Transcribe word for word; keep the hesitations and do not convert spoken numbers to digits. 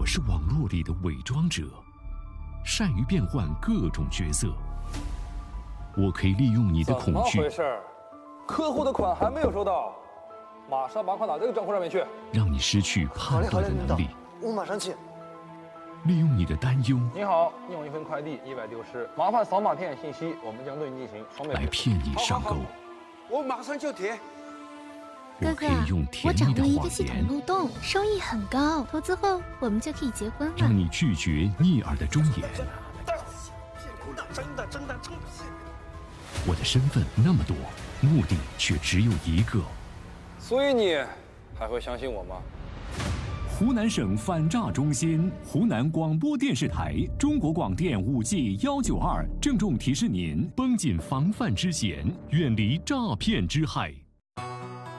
我是网络里的伪装者，善于变换各种角色。我可以利用你的恐惧， 怎么回事？客户的款还没有收到，马上把款打这个账户上面去， 让你失去判断的能力。 我马上去。 利用你的担忧， 你好，你有一份快递意外丢失，麻烦扫码填写信息，我们将对你进行双倍来骗你上钩。 我马上就填。 我可以用甜蜜的谎言， 漏洞，收益很高，投资后我们就可以结婚了。 让你拒绝逆耳的忠言。 真的真的真的。 我的身份那么多，目的却只有一个。 所以你还会相信我吗？ 湖南省反诈中心、湖南广播电视台、中国广电五 G 幺九二郑重提示您：绷紧防范之弦，远离诈骗之害。